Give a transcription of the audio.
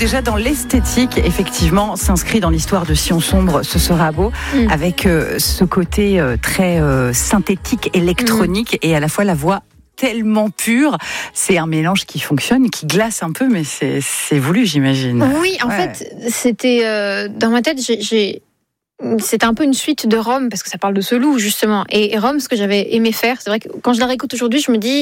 déjà dans l'esthétique, effectivement, s'inscrit dans l'histoire de Si on sombre, ce sera beau, avec ce côté très synthétique, électronique, et à la fois la voix tellement pure. C'est un mélange qui fonctionne, qui glace un peu, mais c'est voulu, j'imagine. Oui, en fait, c'était dans ma tête, c'était un peu une suite de Rome, parce que ça parle de ce loup, justement. Et Rome, ce que j'avais aimé faire, c'est vrai que quand je la réécoute aujourd'hui, je me dis,